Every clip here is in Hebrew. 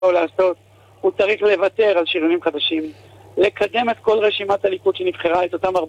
לעשות, הוא צריך לוותר על שריונים חדשים, לקדם את כל רשימת הליכוד שנבחרה, את אותם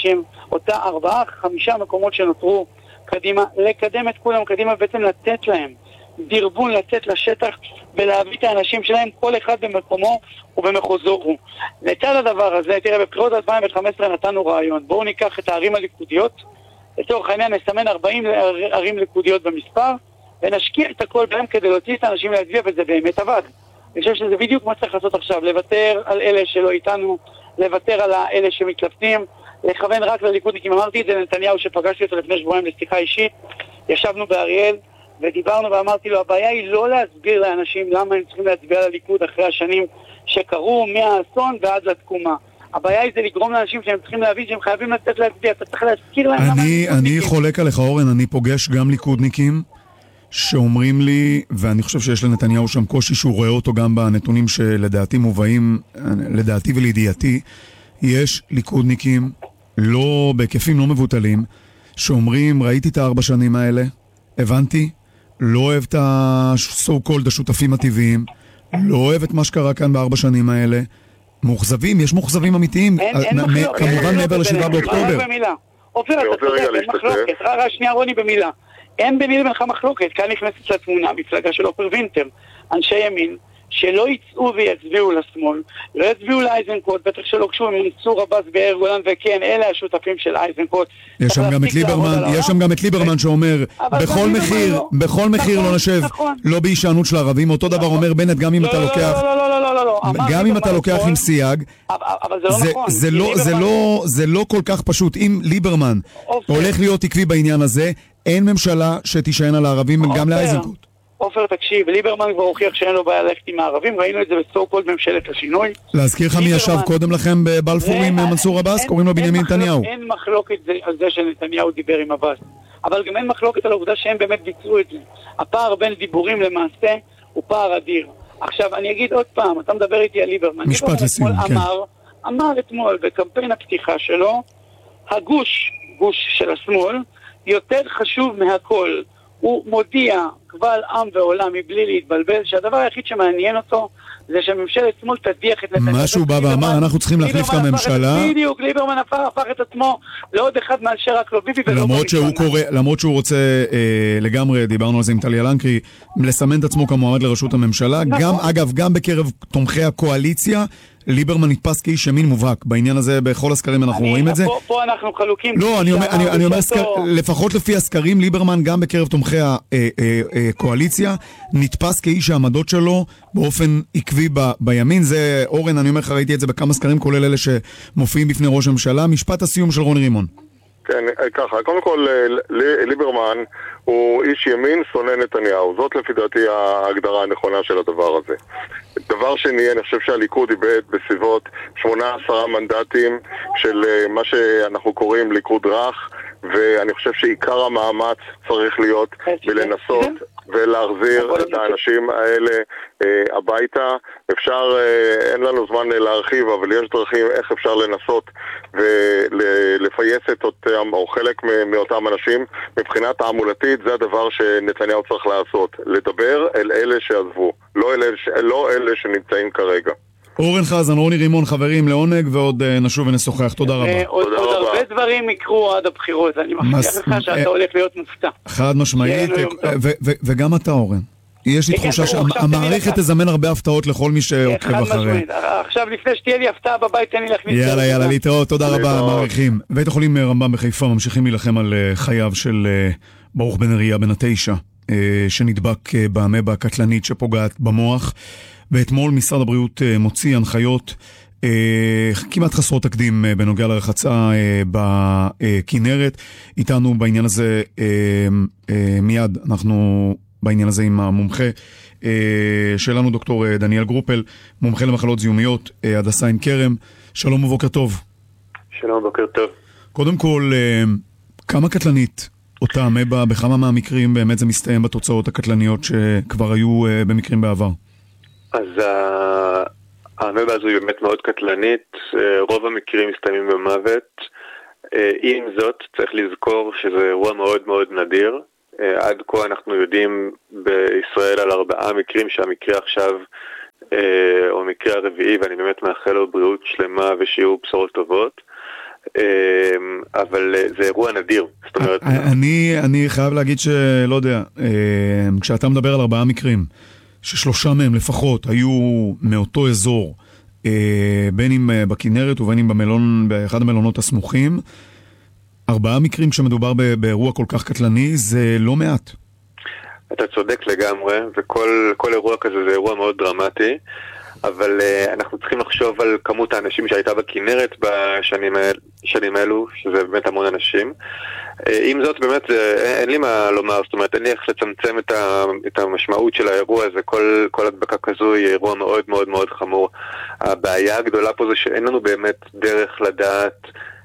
4-5 מקומות שנותרו קדימה, לקדם את כולם קדימה, בעצם לתת להם דרבון, לצאת לשטח ולהביא את האנשים שלהם, כל אחד במקומו ובמחוזו הוא. לצד הדבר הזה, תראה, בבחירות 2015 נתנו רעיון, בואו ניקח את הערים הליכודיות, לצורך העניין נסמן 40 ערים ליכודיות במספר, ונשקיע את הכל בהם כדי להוציא את האנשים להצביע, וזה באמת עבד. אני חושב שזה בדיוק מה צריך לעשות עכשיו, לוותר על אלה שלא איתנו, לוותר על אלה שמתלבטים, לכוון רק לליכודניקים. אמרתי את זה לנתניהו שפגשתי אותו לפני שבועיים לשיחה אישית, ישבנו באריאל ודיברנו ואמרתי לו, הבעיה היא לא להסביר לאנשים למה הם צריכים להצביע לליכוד אחרי השנים שקרו מהאסון ועד לתקומה. הבעיה היא זה לגרום לאנשים שהם צריכים להבין שהם חייבים לצאת להצביע, אתה צריך להזכיר להם למה הם ליכודניקים. אני חולק עליך אורן, אני פוגש גם ליכודניקים שאומרים לי, ואני חושב שיש לנתניהו שם קושי שהוא רואה אותו גם בנתונים שלדעתי מובאים, לדעתי ולידיעתי, יש ליכודניקים לא בהיקפים לא מבוטלים שאומרים, ראיתי את 4 שנים האלה, הבנתי, לא אוהב את ה-so called השותפים הטבעיים, לא אוהב את מה שקרה כאן ב4 שנים האלה, מוחזבים, יש מוחזבים אמיתיים, כמובן מעבר ל7 באוקטובר. עופר, אתה צודק, אין מחלוקת, שנייה רוני במילה. אין ביני לבינך מחלוקת, כאן נכנסת לתמונה מפלגה של אופר וינטר, אנשי ימין, שלא יצאו ויצביעו לשמאל, לא יצביעו לאייזנקוט, בטח שלא קשור עם מנסור עבאס ויאיר גולן, וכן, אלה השותפים של אייזנקוט. יש שם גם את ליברמן שאומר, בכל מחיר לא נשב, לא בהישענות של הערבים, אותו דבר אומר בנט, גם אם אתה לוקח, גם אם אתה לוקח עם סייג, זה לא כל כך פשוט. אם ליברמן הולך להיות עקבי בעניין הזה, אין ממשלה שתישען על הערבים גם לאייזנקוט. עופר, תקשיב, ליברמן כבר הוכיח שאין לו בעיה ללכת עם הערבים, ראינו את זה בסו-קולד ממשלת השינוי. להזכיר לך מי ישב קודם לכם בבלפור עם מנסור עבאס? קוראים לו בנימין נתניהו. אין מחלוקת על זה שנתניהו דיבר עם עבאס, אבל גם אין מחלוקת על העובדה שהם באמת ביצעו את זה. הפער בין דיבורים למעשה הוא פער אדיר. עכשיו, אני אגיד עוד פעם, אתה מדבר איתי על ליברמן. משפט לסיום, כן. אמר אתמול בקמפיין הפתיחה שלו, הגוש של השמאל, יותר חשוב מהכל. הוא מודיע קבל עם ועולם מבלי להתבלבל שהדבר היחיד שמעניין אותו זה שממשלת שמאל תדיח את נתניהו. מה שהוא בא ואמר, אנחנו צריכים להחליף את הממשלה. בדיוק, ליברמן הפך את עצמו לעוד אחד מאנשי רק לא ביבי ולא למרות שהוא רוצה לגמרי, דיברנו על זה עם טליה לנקרי, לסמן את עצמו כמועמד לראשות הממשלה. גם, אגב, גם בקרב תומכי הקואליציה, ליברמן נתפס כאיש ימין מובהק. בעניין הזה, בכל הסקרים אנחנו רואים את זה. פה אנחנו חלוקים. לא, אני אומר, לפחות לפי הסקרים, ליברמן גם בקרב תומכי הקואליציה, נתפס כאיש העמדות שלו באופן עקבי בימין. זה, אורן, אני אומר לך, ראיתי את זה בכמה סקרים, כולל אלה שמופיעים בפני ראש הממשלה. משפט הסיום של רוני רימון. כן, ככה, קודם כל, ליברמן הוא איש ימין שונא נתניהו. זאת לפי דעתי ההגדרה הנכונה של הדבר הזה. דבר שני, אני חושב שהליכוד איבד בסביבות 18 מנדטים של מה שאנחנו קוראים ליכוד רך, ואני חושב שעיקר המאמץ צריך להיות בלנסות ולהחזיר את האנשים האלה הביתה. אפשר, אין לנו זמן להרחיב, אבל יש דרכים איך אפשר לנסות ולפייס את אותם, או חלק מאותם אנשים. מבחינה תעמולתית זה הדבר שנתניהו צריך לעשות, לדבר אל אלה שעזבו, לא אלה שנמצאים כרגע. אורן חזן, רוני רימון, חברים, לעונג, ועוד נשוב ונשוחח. תודה רבה. עוד הרבה דברים יקרו עד הבחירות, אני מבטיח לך שאתה הולך להיות מופתע. חד משמעית, וגם אתה, אורן. יש לי תחושה שהמערכת תזמן הרבה הפתעות לכל מי שעוקב אחרי. עכשיו, לפני שתהיה לי הפתעה בבית, תן לי להכניס. יאללה, להתראות, תודה רבה, מעריכים. בית החולים רמב"ם בחיפה ממשיכים להילחם על חייו של ברוך בן אריה בן 9, שנדבק באמבה הקטלנית שפוגעת במוח. ואתמול משרד הבריאות מוציא הנחיות כמעט חסרות תקדים בנוגע לרחצה בכנרת. איתנו בעניין הזה מיד, אנחנו בעניין הזה עם המומחה שלנו, דוקטור דניאל גרופל, מומחה למחלות זיהומיות, הדסה עין כרם. שלום ובוקר טוב. שלום, בוקר טוב. קודם כל, כמה קטלנית אותה אמבה, בכמה מהמקרים באמת זה מסתיים בתוצאות הקטלניות שכבר היו במקרים בעבר? אז האמבה הזו היא באמת מאוד קטלנית, רוב המקרים מסתיימים במוות. עם זאת, צריך לזכור שזה אירוע מאוד מאוד נדיר. עד כה אנחנו יודעים בישראל על 4 מקרים שהמקרה עכשיו או מקרה הרביעי, ואני באמת מאחל לו בריאות שלמה ושיהיו בשורות טובות. אבל זה אירוע נדיר. זאת אומרת, אני חייב להגיד שלא יודע, כשאתה מדבר על 4 מקרים, ש3 מהם לפחות היו מאותו אזור, בין אם בכנרת ובין אם באחד המלונות הסמוכים, 4 מקרים כשמדובר באירוע כל כך קטלני, זה לא מעט. אתה צודק לגמרי, וכל אירוע כזה זה אירוע מאוד דרמטי, אבל אנחנו צריכים לחשוב על כמות האנשים שהייתה בכנרת בשנים האלו, שזה באמת המון אנשים. עם זאת, באמת, אין לי מה לומר, זאת אומרת, אין לי איך לצמצם את המשמעות של האירוע הזה. כל הדבקה כזו היא אירוע מאוד מאוד מאוד חמור. הבעיה הגדולה פה זה שאין לנו באמת דרך לדעת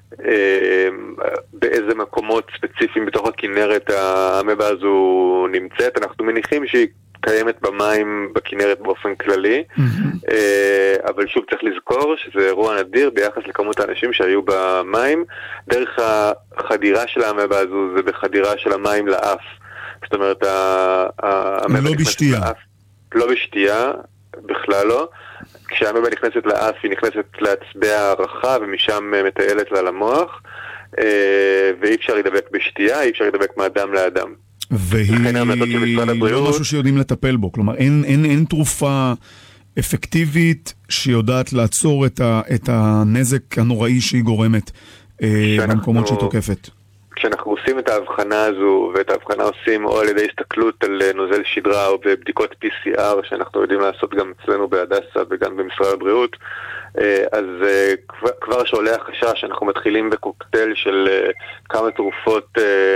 באיזה מקומות ספציפיים בתוך הכנרת האמבה הזו נמצאת. אנחנו מניחים שהיא קיימת במים בכנרת באופן כללי, אבל שוב צריך לזכור שזה אירוע נדיר ביחס לכמות האנשים שהיו במים. דרך החדירה של האמבה הזו זה בחדירה של המים לאף. זאת אומרת, לא בשתייה. לא בשתייה, בכלל לא. כשהאמבה נכנסת לאף היא נכנסת לעצבי הערכה ומשם מטיילת לה למוח, ואי אפשר לדבק בשתייה, אי אפשר לדבק מאדם לאדם. והיא לא משהו שיודעים לטפל בו, כלומר אין תרופה אפקטיבית שיודעת לעצור את הנזק הנוראי שהיא גורמת במקומות שהיא תוקפת. כשאנחנו עושים את ההבחנה הזו, ואת ההבחנה עושים או על ידי הסתכלות על נוזל שדרה או בבדיקות PCR שאנחנו יודעים לעשות גם אצלנו בהדסה וגם במשרד הבריאות, אז כבר שעולה החשש שאנחנו מתחילים בקוקטייל של כמה תרופות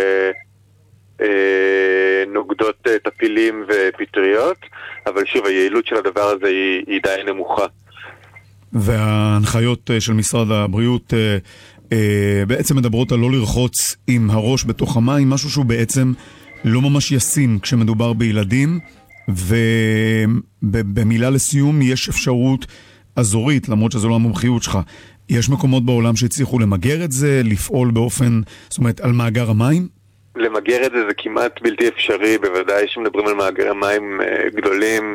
נוגדות טפילים ופטריות, אבל שוב, היעילות של הדבר הזה היא די נמוכה. וההנחיות של משרד הבריאות בעצם מדברות על לא לרחוץ עם הראש בתוך המים, משהו שהוא בעצם לא ממש ישים כשמדובר בילדים. ובמילה לסיום, יש אפשרות אזורית, למרות שזו לא המומחיות שלך, יש מקומות בעולם שהצליחו למגר את זה, לפעול באופן, זאת אומרת, על מאגר המים? למגר את זה זה כמעט בלתי אפשרי, בוודאי שמדברים על מאגרי מים גדולים.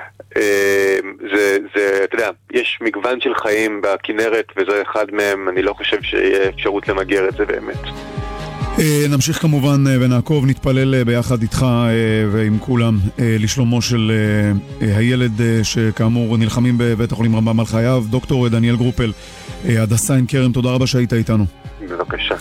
אתה יודע, יש מגוון של חיים בכנרת וזה אחד מהם. אני לא חושב שיהיה אפשרות למגר את זה באמת. נמשיך כמובן ונעקוב, נתפלל ביחד איתך ועם כולם לשלומו של הילד שכאמור נלחמים בבית החולים רמב"ם על חייו. דוקטור דניאל גרופל, הדסה עין כרם, תודה רבה שהיית איתנו. בבקשה.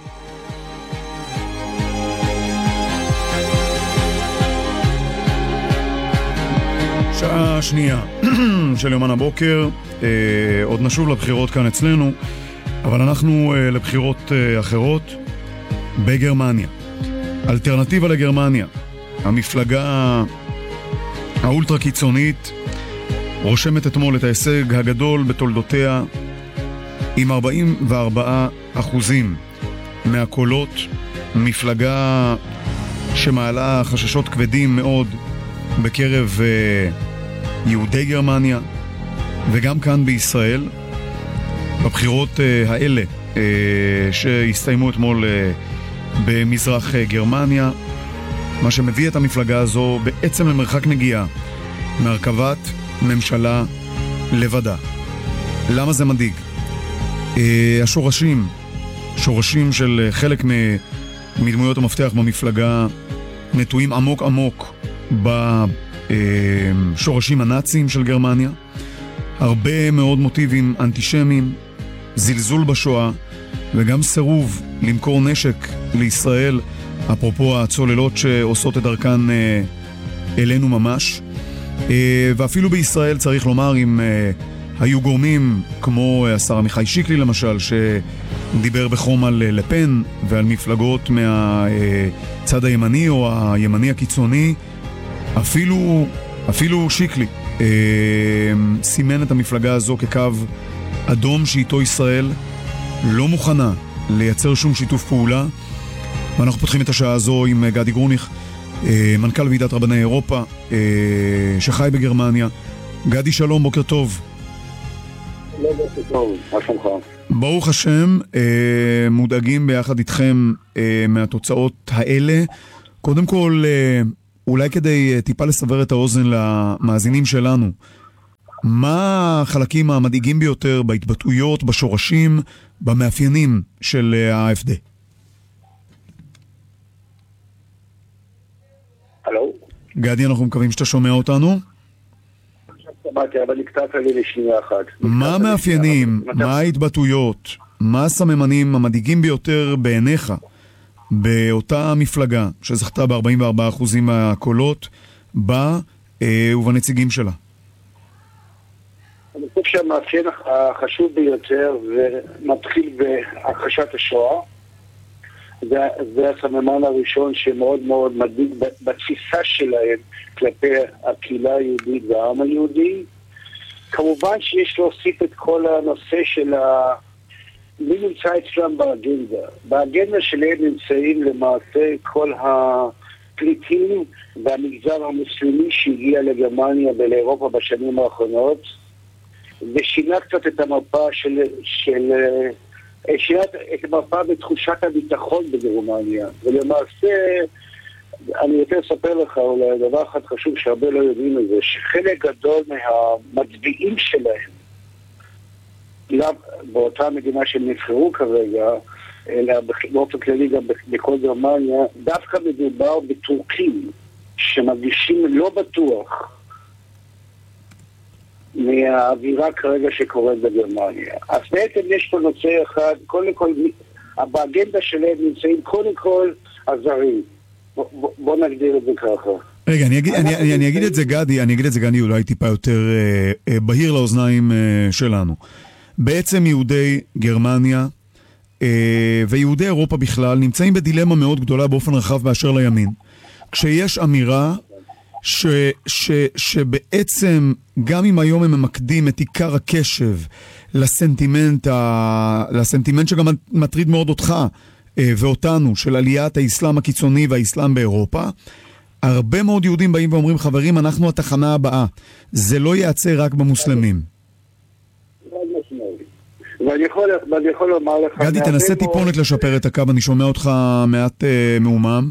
שעה שנייה של יומן הבוקר, עוד נשוב לבחירות כאן אצלנו, אבל אנחנו לבחירות אחרות בגרמניה. אלטרנטיבה לגרמניה, המפלגה האולטרה קיצונית, רושמת אתמול את ההישג הגדול בתולדותיה עם 44% מהקולות, מפלגה שמעלה חששות כבדים מאוד בקרב יהודי גרמניה וגם כאן בישראל. בבחירות האלה שהסתיימו אתמול במזרח גרמניה, מה שמביא את המפלגה הזו בעצם למרחק נגיעה מהרכבת ממשלה לבדה. למה זה מדאיג? שורשים של חלק מדמויות המפתח במפלגה נטועים עמוק עמוק בשורשים הנאציים של גרמניה. הרבה מאוד מוטיבים אנטישמיים, זלזול בשואה וגם סירוב למכור נשק לישראל, אפרופו הצוללות שעושות את דרכן אלינו ממש. ואפילו בישראל צריך לומר, אם היו גורמים כמו השר עמיחי שיקלי למשל, שדיבר בחום על לפן ועל מפלגות מהצד הימני או הימני הקיצוני, אפילו שיקלי סימן את המפלגה הזו כקו אדום שאיתו ישראל לא מוכנה לייצר שום שיתוף פעולה. ואנחנו פותחים את השעה הזו עם גדי גרוניך, מנכ"ל ועידת רבני אירופה, שחי בגרמניה. גדי, שלום, בוקר טוב. לא, בוקר טוב, מה שלומך? ברוך השם, מודאגים ביחד איתכם מהתוצאות האלה. קודם כל, אולי כדי טיפה לסבר את האוזן למאזינים שלנו, מה החלקים המדאיגים ביותר בהתבטאויות, בשורשים, במאפיינים של ה-AfD? הלו? גדי, אנחנו מקווים שאתה שומע אותנו. שמעתי, אבל נקטעת לי לשנייה אחת. מה המאפיינים, מה ההתבטאויות, מה הסממנים המדאיגים ביותר בעיניך באותה מפלגה שזכתה ב-44% מהקולות בה ובנציגים שלה? אני חושב שהמאפיין החשוב ביותר ומתחיל בהכחשת השואה. זה הסממן הראשון שמאוד מאוד מדאיג בתפיסה שלהם כלפי הקהילה היהודית והעם היהודי. כמובן שיש להוסיף את כל הנושא של מי נמצא אצלם באגנדה. באגנדה שלהם נמצאים למעשה כל הפליטים והמגזר המוסלמי שהגיע לגרמניה ולאירופה בשנים האחרונות, ושינה קצת את המפה שינה את המפה בתחושת הביטחון בגרמניה. ולמעשה, אני רוצה לספר לך אולי דבר אחד חשוב שהרבה לא יודעים את זה, שחלק גדול מהמצביעים שלהם באותה מדינה שהם נבחרו כרגע, אלא באופן כללי גם בכל גרמניה, דווקא מדובר בטורקים שמרגישים לא בטוח מהאווירה כרגע שקורית בגרמניה. אז בעצם יש פה נושא אחד, קודם כל, באגנדה שלהם נמצאים קודם כל הזרים. בוא נגדיר את זה ככה. רגע, אני אגיד את זה גדי, אולי טיפה יותר בהיר לאוזניים שלנו. בעצם יהודי גרמניה ויהודי אירופה בכלל נמצאים בדילמה מאוד גדולה באופן רחב באשר לימין. כשיש אמירה שבעצם גם אם היום הם ממקדים את עיקר הקשב לסנטימנט שגם מטריד מאוד אותך ואותנו, של עליית האסלאם הקיצוני והאסלאם באירופה, הרבה מאוד יהודים באים ואומרים, חברים, אנחנו התחנה הבאה, זה לא ייעצר רק במוסלמים. ואני יכול לומר לך... גדי, תנסה טיפונת לשפר את הקו, אני שומע אותך מעט מעומם.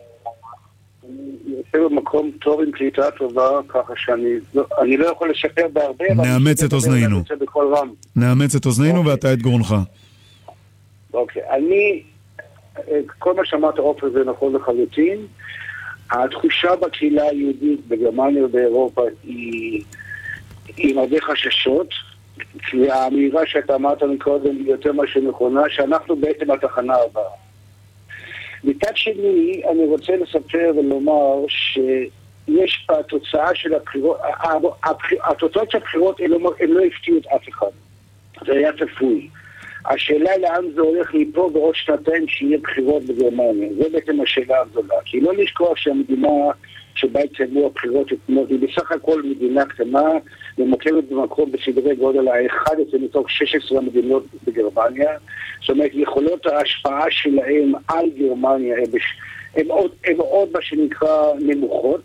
במקום טוב עם קליטה טובה, ככה שאני לא יכול לשפר בהרבה. נאמץ את אוזנינו. נאמץ את אוזנינו ואתה את גרונך. אוקיי, כל מה שאמרת עופר זה נכון לחלוטין. התחושה בקהילה היהודית בגרמניה ובאירופה היא עם הרבה חששות, כי האמירה שאתה אמרת מקודם היא יותר משהו נכונה, שאנחנו בעצם התחנה הבאה. מצד שני, אני רוצה לספר ולומר שיש בתוצאה של הבחירות, התוצאות של הבחירות הן לא הפתיעו את אף אחד. זה היה צפוי. השאלה לאן זה הולך מפה בעוד שנתיים שיהיה בחירות בגרמניה. זה בעצם השאלה הגדולה. כי לא לשכוח שהמדינה שבה יצאו הבחירות היא בסך הכל מדינה קטנה ומוקמת במקום בסדרי גודל ה-11 מתוך 16 מדינות בגרמניה. זאת אומרת, יכולות ההשפעה שלהם על גרמניה הן עוד מה שנקרא נמוכות,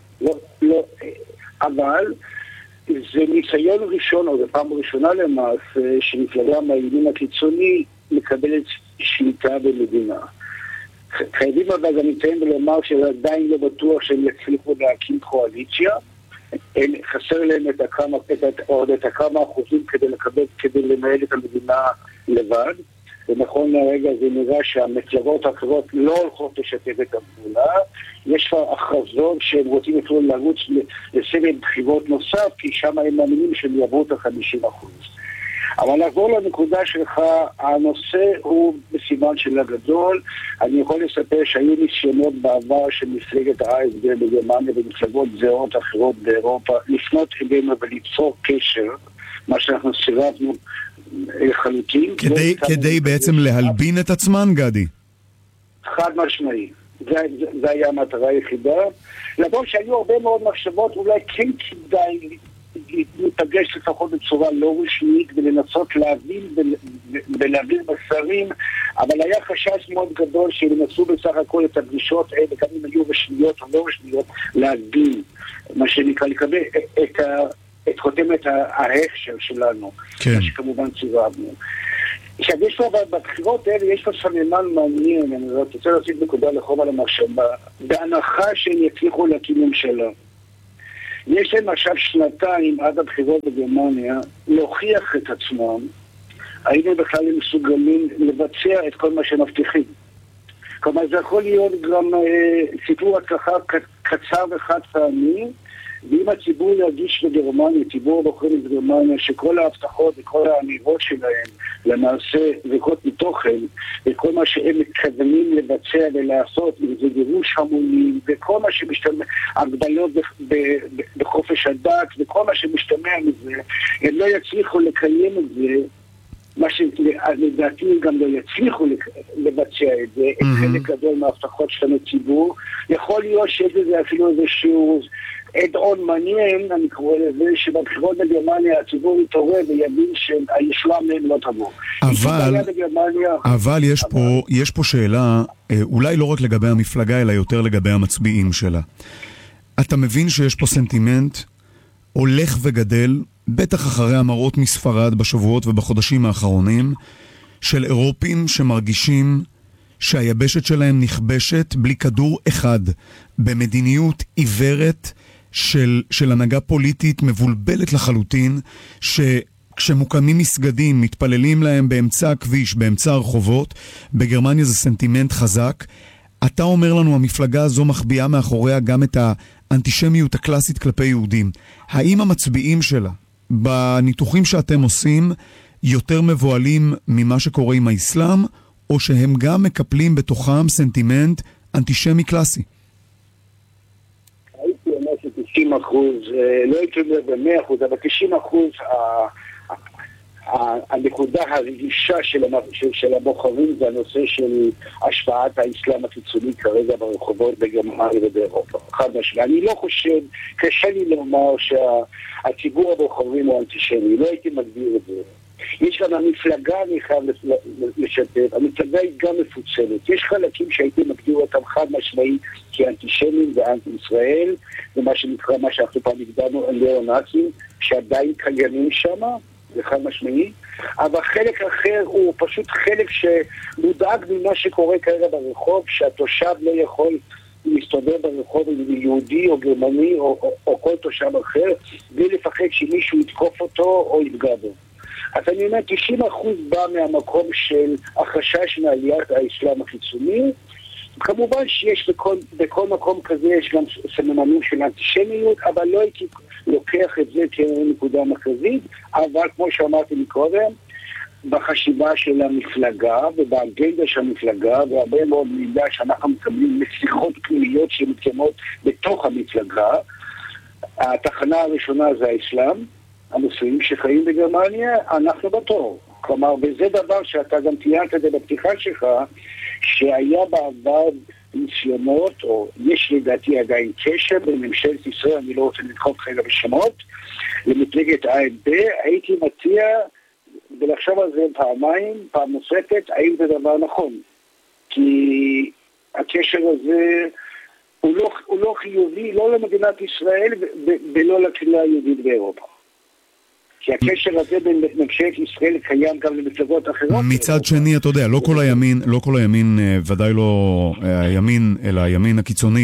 אבל זה ניסיון ראשון, או זו פעם ראשונה למעשה, שמפלגה מהימין הקיצוני מקבלת שליטה במדינה. חייבים אבל גם נציין ולומר שעדיין לא בטוח שהם יצליחו להקים קואליציה. חסר להם את הכמה אחוזים כדי לנהל את המדינה לבד. ונכון לרגע זה נראה שהמפלגות האחרות לא הולכות לשתף את הפעולה. יש כבר הכרזות שהם רוצים אפילו לרוץ לסבב בחירות נוסף, כי שם הם מאמינים שהם יעברו את ה-50%. אבל לעבור לנקודה שלך, הנושא הוא בסימן שלה גדול. אני יכול לספר שהיו ניסיונות בעבר של מפלגת ה-AfD בגרמניה ומפלגות זהות אחרות באירופה לפנות אלינו וליצור קשר, מה שאנחנו סירבנו לחלוטין. כדי בעצם להלבין את עצמן, גדי? חד משמעי. זה היה המטרה היחידה. למרות שהיו הרבה מאוד מחשבות, אולי כן כדאי להתפגש לפחות בצורה לא רשמית ולנסות להבין ולהבין בשרים, אבל היה חשש מאוד גדול שינסו בסך הכל את הפגישות האלה, גם אם היו רשמיות או לא רשמיות, להבין, מה שנקרא, לקבל את חותמת ההכשר שלנו, כן. מה שכמובן צירבנו. עכשיו, יש לו בבחירות האלה, יש לו סממן מעניין, אני רוצה להוסיף נקודה לחום על המחשבה, בהנחה שהם יצליחו להקים ממשלה. יש להם עכשיו שנתיים עד הבחירות בגרמניה להוכיח את עצמם, היינו בכלל מסוגלים לבצע את כל מה שמבטיחים. כלומר, זה יכול להיות גם סיפור הצלחה קצר וחד פעמי, ואם הציבור ירגיש בגרמניה, ציבור הבוחרים בגרמניה, שכל ההבטחות וכל האמירות שלהם למעשה ריקות מתוכן, וכל מה שהם מתכוונים לבצע ולעשות, אם זה גירוש המונים, וכל מה שמשתמע, הגבלות בחופש הדת, וכל מה שמשתמע מזה, הם לא יצליחו לקיים את זה, מה שלדעתי גם לא יצליחו לבצע את זה, את חלק גדול מההבטחות שלנו ציבור. יכול להיות שזה אפילו איזשהו אד-און מעניין, אני קורא לזה, שבבחירות בגרמניה הציבור יתעורר ויבין שהישועה מהם לא תבוא. אבל יש פה שאלה, אולי לא רק לגבי המפלגה, אלא יותר לגבי המצביעים שלה. אתה מבין שיש פה סנטימנט הולך וגדל, בטח אחרי המראות מספרד בשבועות ובחודשים האחרונים, של אירופים שמרגישים שהיבשת שלהם נכבשת בלי כדור אחד, במדיניות עיוורת של הנהגה פוליטית מבולבלת לחלוטין, שכשמוקמים מסגדים מתפללים להם באמצע הכביש, באמצע הרחובות. בגרמניה זה סנטימנט חזק. אתה אומר לנו, המפלגה הזו מחביאה מאחוריה גם את האנטישמיות הקלאסית כלפי יהודים. האם המצביעים שלה, בניתוחים שאתם עושים, יותר מבועלים ממה שקורה עם האסלאם, או שהם גם מקפלים בתוכם סנטימנט אנטישמי קלאסי? הייתי אומר ש-90%, לא הייתי אומר ב-100%, אבל 90% הנקודה הרגישה של הבוחרים זה הנושא של השפעת האסלאם הקיצוני כרגע ברחובות בגרמניה ובאירופה. אני לא חושב, קשה לי לומר שהציבור הבוחרים הוא אנטישמי, לא הייתי מגדיר את זה. יש גם המפלגה, אני חייב לשתף, המפלגה היא גם מפוצלת. יש חלקים שהייתי מגדיר אותם חד משמעית כאנטישמים ואנטי ישראל, ומה שנקרא, מה שאנחנו פעם הגדרנו ניאו-נאצים, שעדיין קיימים שם, זה חד משמעי, אבל חלק אחר הוא פשוט חלק שמודאג ממה שקורה כרגע ברחוב, שהתושב לא יכול להסתובב ברחוב עם יהודי או גרמני או כל תושב אחר, בלי לפחד שמישהו יתקוף אותו או יפגע בו. אז אני אומר, 90% בא מהמקום של החשש מעליית האסלאם החיצוני. כמובן שיש בכל מקום כזה יש גם סממנים של אנטישמיות, אבל לא הייתי לוקח את זה כנקודה מרכזית, אבל כמו שאמרתי מקודם, בחשיבה של המפלגה ובאגנדה של המפלגה, והרבה מאוד מידע שאנחנו מקבלים משיחות פנימיות שמתקיימות בתוך המפלגה, התחנה הראשונה זה האסלאם, המוסלמים שחיים בגרמניה, אנחנו בתור. כלומר, וזה דבר שאתה גם תיארת את זה בפתיחה שלך, שהיה בעבר ניסיונות, או יש לדעתי עדיין קשר בין ממשלת ישראל, אני לא רוצה לדחוף חלק בשמות, למפלגת AfD, הייתי מציע ולחשוב על זה פעם נוספת, האם זה דבר נכון. כי הקשר הזה הוא לא חיובי, לא למדינת ישראל ולא לקהילה היהודית באירופה. כי הקשר הזה בין ממשלת ישראל קיים גם למפלגות אחרות. מצד שני, אתה יודע, לא כל הימין, ודאי לא הימין, אלא הימין הקיצוני,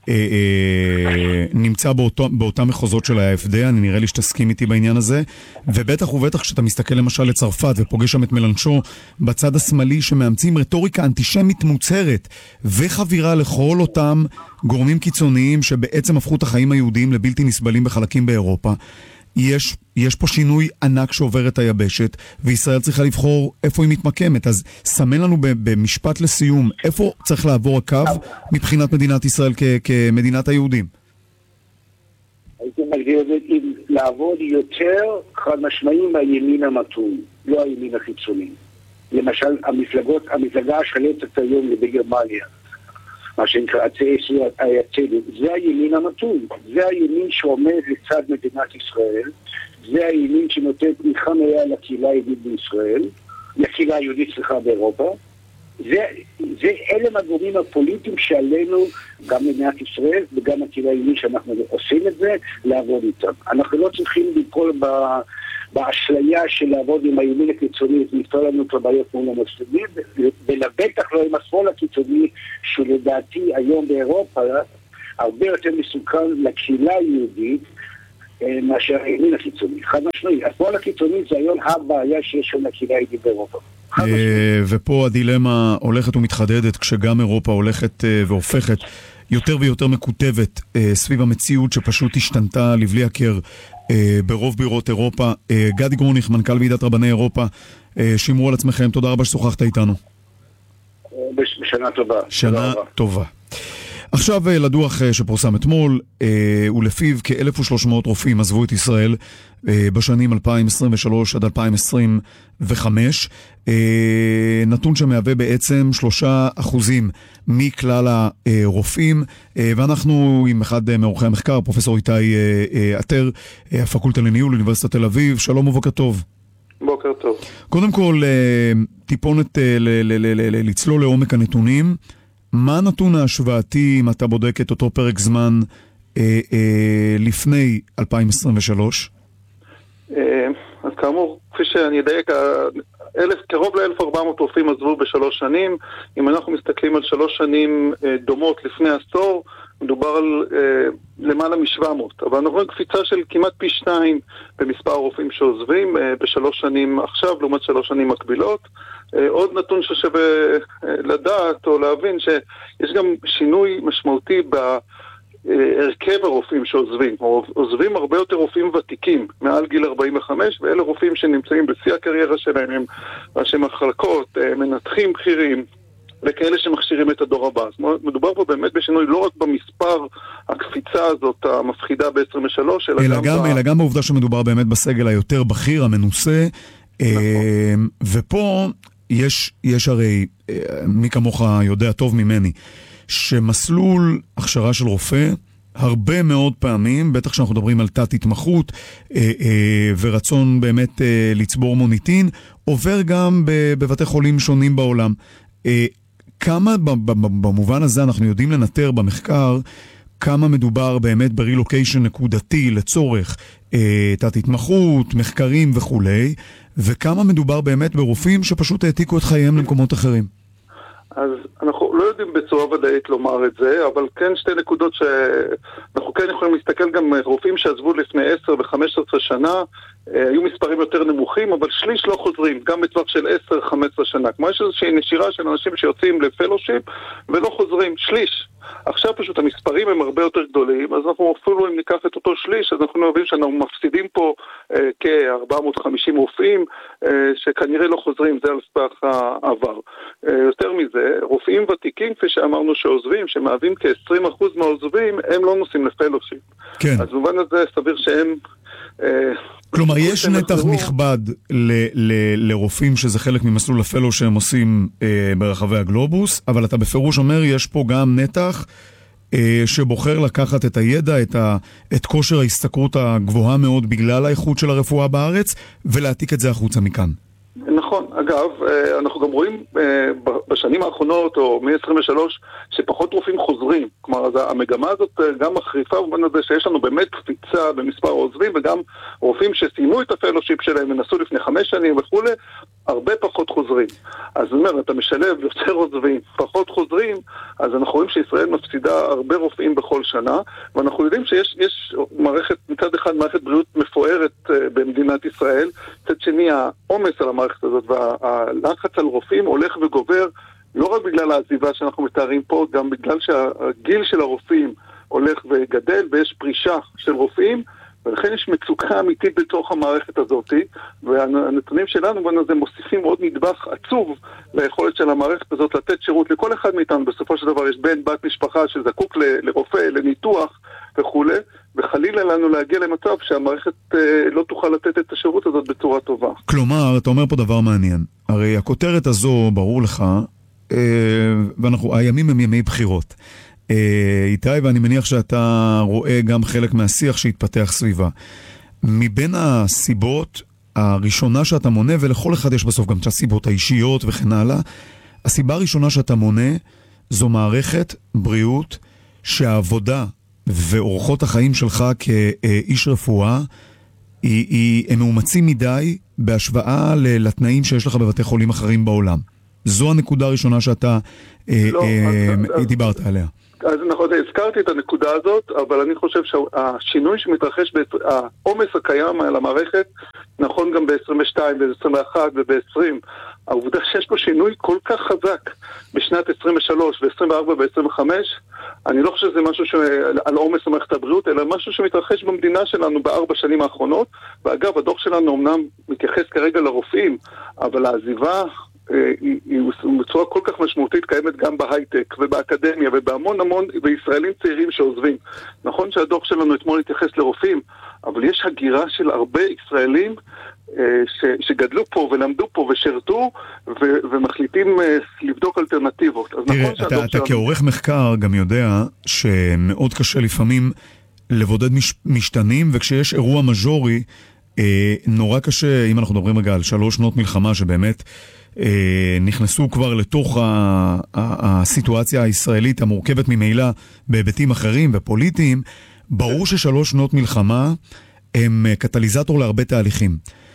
נמצא באותם מחוזות של ה-AfD, אני נראה לי שתסכים איתי בעניין הזה, ובטח ובטח כשאתה מסתכל למשל לצרפת ופוגש שם את מלנשו בצד השמאלי שמאמצים רטוריקה אנטישמית מוצהרת וחבירה לכל אותם גורמים קיצוניים שבעצם הפכו את החיים היהודיים לבלתי נסבלים בחלקים באירופה. יש פה שינוי ענק שעובר את היבשת, וישראל צריכה לבחור איפה היא מתמקמת. אז סמן לנו במשפט לסיום, איפה צריך לעבור הקו מבחינת מדינת ישראל כמדינת היהודים? הייתי מגדיר את זה לעבוד יותר חד משמעיים מהימין המתון, לא הימין החיצוני. למשל, המפלגה השלטת היום בגרמניה, מה שנקרא הצדק, זה הימין המתון, זה הימין שעומד לצד מדינת ישראל, זה הימין שנותן תמיכה מלאה לקהילה היהודית בישראל, לקהילה היהודית באירופה, אלה הגורמים הפוליטיים שעלינו, גם מדינת ישראל וגם הקהילה היהודית שאנחנו עושים את זה, לעבוד איתם. אנחנו לא צריכים ליפול באשליה של לעבוד עם הימין הקיצוני, לפתור לנו את הבעיות מול המוסלמים, ולבטח לא עם השמאל הקיצוני, שלדעתי היום באירופה הרבה יותר מסוכן לקהילה היהודית, מאשר הימין הקיצוני. חד משמעי. השמאל הקיצוני זה היום הבעיה שיש שם לקהילה היהודית באירופה. ופה הדילמה הולכת ומתחדדת כשגם אירופה הולכת והופכת יותר ויותר מקוטבת סביב המציאות שפשוט השתנתה לבלי הכר ברוב בירות אירופה. גדי גרוניך, מנכ"ל ועידת רבני אירופה, שמרו על עצמכם, תודה רבה ששוחחת איתנו. בשנה טובה. שנה טובה. עכשיו לדוח שפורסם אתמול, ולפיו כ-1,300 רופאים עזבו את ישראל בשנים 2023 עד 2025, נתון שמהווה בעצם 3% מכלל הרופאים, ואנחנו עם אחד מעורכי המחקר, פרופסור איתי עטר, הפקולטה לניהול, אוניברסיטת תל אביב. שלום ובוקר טוב. בוקר טוב. קודם כל, טיפונת לצלול לעומק הנתונים. מה הנתון ההשוואתי אם אתה בודק את אותו פרק זמן לפני 2023? אז כאמור, כפי שאני אדייק, קרוב ל-1,400 רופאים עזבו בשלוש שנים. אם אנחנו מסתכלים על 3 שנים דומות לפני עשור, מדובר על למעלה מ-700. אבל אנחנו רואים קפיצה של כמעט פי 2 במספר הרופאים שעוזבים בשלוש שנים עכשיו, לעומת 3 שנים מקבילות. עוד נתון ששווה לדעת או להבין שיש גם שינוי משמעותי בהרכב הרופאים שעוזבים. עוזבים הרבה יותר רופאים ותיקים מעל גיל 45, ואלה רופאים שנמצאים בשיא הקריירה שלהם, הם ראשי מחלקות, מנתחים בכירים, וכאלה שמכשירים את הדור הבא. אז מדובר פה באמת בשינוי לא רק במספר הקפיצה הזאת המפחידה ב-23, אלא גם בעובדה שמדובר באמת בסגל היותר בכיר, המנוסה, ופה יש הרי, מי כמוך יודע טוב ממני, שמסלול הכשרה של רופא, הרבה מאוד פעמים, בטח שאנחנו מדברים על תת התמחות ורצון באמת לצבור מוניטין, עובר גם בבתי חולים שונים בעולם. כמה במובן הזה אנחנו יודעים לנטר במחקר, כמה מדובר באמת ברילוקיישן נקודתי לצורך תת התמחות, מחקרים וכולי, וכמה מדובר באמת ברופאים שפשוט העתיקו את חייהם למקומות אחרים? אז אנחנו לא יודעים בצורה ודאית לומר את זה, אבל כן שתי נקודות שאנחנו כן יכולים להסתכל, גם רופאים שעזבו לפני 10 ו-15 שנה, היו מספרים יותר נמוכים, אבל שליש לא חוזרים, גם בטווח של 10-15 שנה. כמו יש איזושהי נשירה של אנשים שיוצאים לפלושיפ ולא חוזרים, שליש. עכשיו פשוט המספרים הם הרבה יותר גדולים, אז אנחנו אפילו אם ניקח את אותו שליש, אז אנחנו מבינים שאנחנו מפסידים פה כ-450 רופאים שכנראה לא חוזרים, זה על ספח העבר. יותר מזה, רופאים ותיקים, כפי שאמרנו שעוזבים, שמהווים כ-20% מהעוזבים, הם לא נוסעים לפלושיפ. כן. אז במובן הזה סביר שהם... כלומר, יש נתח נכבד לרופאים שזה חלק ממסלול הפלו שהם עושים ברחבי הגלובוס, אבל אתה בפירוש אומר, יש פה גם נתח שבוחר לקחת את הידע, את כושר ההסתכרות הגבוהה מאוד בגלל האיכות של הרפואה בארץ, ולהעתיק את זה החוצה מכאן. נכון, אגב, אנחנו גם רואים בשנים האחרונות, או מ-23, שפחות רופאים חוזרים. כלומר, המגמה הזאת גם מחריפה במובן הזה שיש לנו באמת קפיצה במספר העוזבים, וגם רופאים שסיימו את הפלושיפ שלהם, ונסו לפני 5 שנים וכו', הרבה פחות חוזרים. אז זאת אומרת, אתה משלב יותר עוזבים, פחות חוזרים, אז אנחנו רואים שישראל מפסידה הרבה רופאים בכל שנה, ואנחנו יודעים שיש מערכת, מצד אחד מערכת בריאות מפוארת במדינת ישראל, מצד שני העומס על המערכת הזאת והלחץ על רופאים הולך וגובר, לא רק בגלל העזיבה שאנחנו מתארים פה, גם בגלל שהגיל של הרופאים הולך וגדל ויש פרישה של רופאים, ולכן יש מצוקה אמיתית בתוך המערכת הזאת, והנתונים שלנו בנו זה מוסיפים עוד נדבך עצוב ליכולת של המערכת הזאת לתת שירות לכל אחד מאיתנו. בסופו של דבר יש בן, בת משפחה שזקוק לרופא, לניתוח וכו', וחלילה לנו להגיע למצב שהמערכת לא תוכל לתת את השירות הזאת בצורה טובה. כלומר, אתה אומר פה דבר מעניין. הרי הכותרת הזו, ברור לך, הימים הם ימי בחירות. איתי, ואני מניח שאתה רואה גם חלק מהשיח שהתפתח סביבה. מבין הסיבות הראשונה שאתה מונה, ולכל אחד יש בסוף גם את הסיבות האישיות וכן הלאה, הסיבה הראשונה שאתה מונה זו מערכת בריאות שהעבודה ואורחות החיים שלך כאיש רפואה הם מאומצים מדי בהשוואה לתנאים שיש לך בבתי חולים אחרים בעולם. זו הנקודה הראשונה שאתה דיברת עליה. אז נכון, הזכרתי את הנקודה הזאת, אבל אני חושב שהשינוי שמתרחש, העומס הקיים על המערכת, נכון גם ב-22 ב-21 וב-20, העובדה שיש פה שינוי כל כך חזק בשנת 23 ו-24 ו-25, אני לא חושב שזה משהו על עומס במערכת הבריאות, אלא משהו שמתרחש במדינה שלנו ב4 שנים האחרונות, ואגב, הדוח שלנו אמנם מתייחס כרגע לרופאים, אבל העזיבה היא בצורה כל כך משמעותית קיימת גם בהייטק ובאקדמיה ובהמון בישראלים צעירים שעוזבים. נכון שהדוח שלנו אתמול התייחס לרופאים, אבל יש הגירה של הרבה ישראלים שגדלו פה ולמדו פה ושרתו ומחליטים לבדוק אלטרנטיבות. תראה, אתה כעורך מחקר גם יודע שמאוד קשה לפעמים לבודד משתנים, וכשיש אירוע מז'ורי נורא קשה, אם אנחנו מדברים רגע על 3 שנות מלחמה שבאמת נכנסו כבר לתוך הסיטואציה הישראלית המורכבת ממילא בהיבטים אחרים ופוליטיים, ברור ש3 שנות מלחמה הם קטליזטור להרבה תהליכים.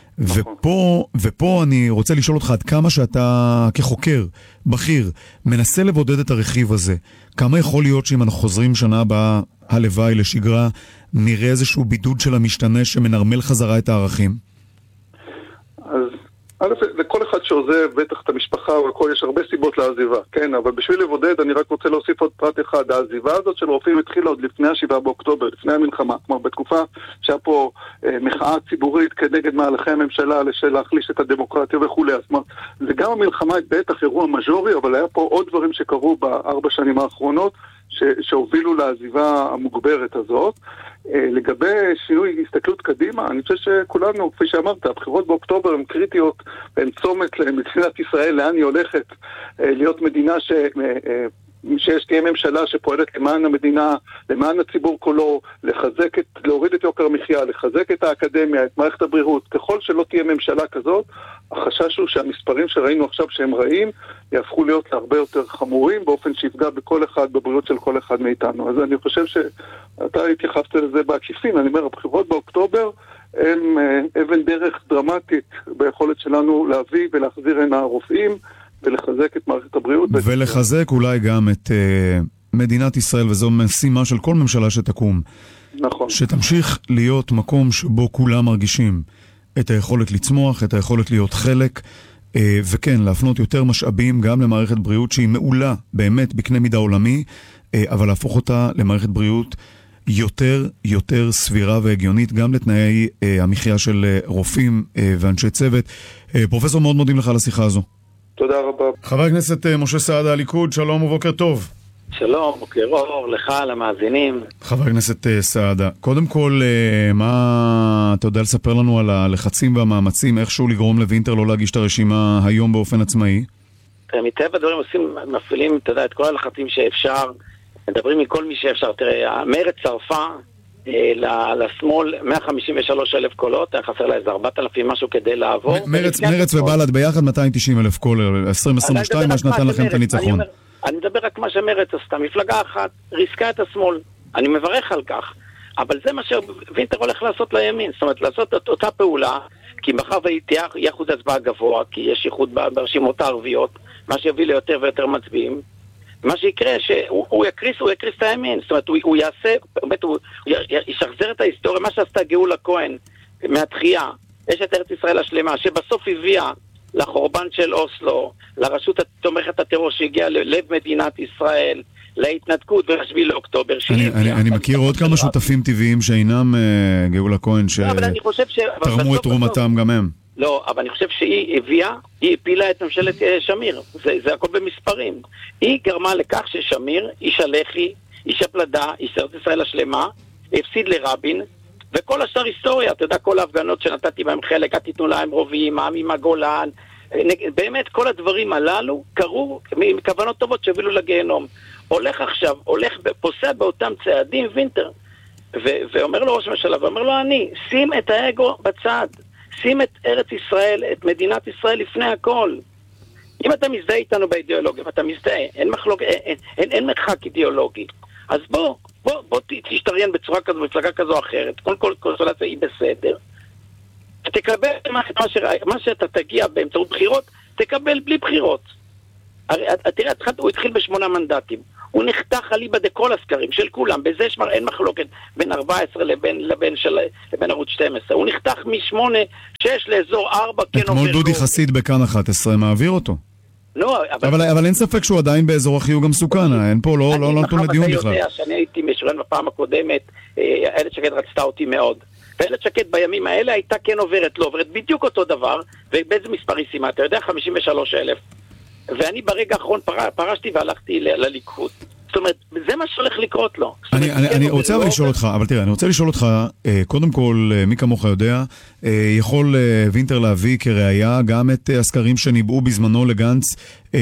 ופה אני רוצה לשאול אותך עד כמה שאתה כחוקר בכיר מנסה לבודד את הרכיב הזה. כמה יכול להיות שאם אנחנו חוזרים שנה הבאה הלוואי לשגרה, נראה איזשהו בידוד של המשתנה שמנרמל חזרה את הערכים? אז לכל אחד שעוזב, בטח את המשפחה והכל, יש הרבה סיבות לעזיבה, כן, אבל בשביל לבודד אני רק רוצה להוסיף עוד פרט אחד. העזיבה הזאת של רופאים התחילה עוד לפני 7 באוקטובר, לפני המלחמה, כלומר בתקופה שהיה פה מחאה ציבורית כנגד מהלכי הממשלה להחליש את הדמוקרטיה וכו'. אז זה גם המלחמה בטח אירוע מז'ורי, אבל היה פה עוד דברים שקרו ב4 שנים האחרונות שהובילו לעזיבה המוגברת הזאת. לגבי שינוי הסתכלות קדימה, אני חושב שכולנו, כפי שאמרת, הבחירות באוקטובר הן קריטיות, הן צומת למדינת ישראל, לאן היא הולכת להיות מדינה תהיה ממשלה שפועלת למען המדינה, למען הציבור כולו, להוריד את יוקר המחיה, לחזק את האקדמיה, את מערכת הבריאות. ככל שלא תהיה ממשלה כזאת, החשש הוא שהמספרים שראינו עכשיו שהם רעים, יהפכו להיות הרבה יותר חמורים, באופן שיפגע בכל אחד, בבריאות של כל אחד מאיתנו. אז אני חושב שאתה התייחסת לזה בעקיפין. אני אומר, הבחירות באוקטובר הם אבן דרך דרמטית ביכולת שלנו להביא ולהחזיר הנה הרופאים, ולחזק את מערכת הבריאות. ולחזק אולי גם את מדינת ישראל, וזו משימה של כל ממשלה שתקום. נכון. שתמשיך להיות מקום שבו כולם מרגישים את היכולת לצמוח, את היכולת להיות חלק, וכן, להפנות יותר משאבים גם למערכת בריאות שהיא מעולה באמת בקנה מידה עולמי, אבל להפוך אותה למערכת בריאות יותר סבירה והגיונית, גם לתנאי המחיה של רופאים ואנשי צוות. פרופסור, מאוד מודים לך על השיחה הזו. תודה רבה. חבר הכנסת משה סעדה, הליכוד, שלום ובוקר טוב. שלום, בוקר אור, לך, למאזינים. חבר הכנסת סעדה, קודם כל, מה אתה יודע לספר לנו על הלחצים והמאמצים, איכשהו לגרום לוינטר לא להגיש את הרשימה היום באופן עצמאי? מטבע הדברים מפעילים, אתה יודע, את כל הלחצים שאפשר, מדברים מכל מי שאפשר. תראה, מרצ צרפה לשמאל 153,000 קולות, היה חסר לה איזה 4,000 משהו כדי לעבור. מרץ ובל"ד ביחד 290,000 קולות, 2022, מה שנתן לכם את הניצחון. אני מדבר רק מה שמרץ עשתה, מפלגה אחת, ריסקה את השמאל, אני מברך על כך, אבל זה מה שווינטר הולך לעשות לימין, זאת אומרת לעשות את אותה פעולה, כי מחר יהיה אחוז הצבעה גבוה, כי יש ייחוד ברשימות הערביות, מה שיביא ליותר ויותר מצביעים, מה שיקרה שהוא יקריס את הימין, זאת אומרת הוא יעשה, באמת הוא ישחזר את ההיסטוריה, מה שעשתה גאולה כהן מהתחייה, יש את ארץ ישראל השלמה, שבסוף הביאה לחורבן של אוסלו, לרשות התומכת הטרור שהגיעה ללב מדינת ישראל, להתנתקות ב7 לאוקטובר. אני מכיר עוד כמה שותפים טבעיים שאינם גאולה כהן, שתרמו את תרומתם גם הם. לא, אבל אני חושב שהיא הפילה את ממשלת שמיר. זה הכל במספרים. היא גרמה לכך ששמיר, איש הלח"י, איש הפלדה, איש ארץ ישראל השלמה, הפסיד לרבין, וכל השאר היסטוריה, אתה יודע, כל ההפגנות שנתתי בהם חלק, תיתנו להם רובים, עם הגולן, באמת כל הדברים הללו קרו מכוונות טובות שהובילו לגיהנום. פוסע באותם צעדים וינטר, ואומר לו ראש הממשלה, ואומר לו שים את האגו בצד, שים את ארץ ישראל, את מדינת ישראל לפני הכל. אם אתה מזדהה איתנו באידיאולוגיה, ואתה מזדהה, אין מרחק אידיאולוגי, אז בוא תשתריין בצורה כזו, מפלגה כזו או אחרת, כל קונסולציה היא בסדר, תקבל מה שאתה תגיע באמצעות בחירות, תקבל בלי בחירות. תראה, הוא התחיל ב8 מנדטים. הוא נחתך אליבא דכל הסקרים של כולם. בזה אין מחלוקת בין 14 לבין ערוץ 12. הוא נחתך מ8-6 לאזור 4. אתמול דודי חסיד בכאן 11 מעביר אותו. לא, אבל אין ספק שהוא עדיין באזור החיוג המסוכן, אין פה, לא נתון לדיון בכלל. אני יודע שאני הייתי משורן בפעם הקודמת, איילת שקד רצתה אותי מאוד. ואיילת שקד בימים האלה הייתה כן עוברת, לא עוברת, בדיוק אותו דבר, ובאיזה מספר היא סיימה, אתה יודע, 53,000. ואני ברגע האחרון פרשתי והלכתי לליכוד. זאת אומרת, זה מה שהולך לקרות לו. אני רוצה לשאול אותך, אבל תראה, אני רוצה לשאול אותך, קודם כל, מי כמוך יודע, יכול וינטר להביא כראיה גם את הסקרים שניבאו בזמנו לגנץ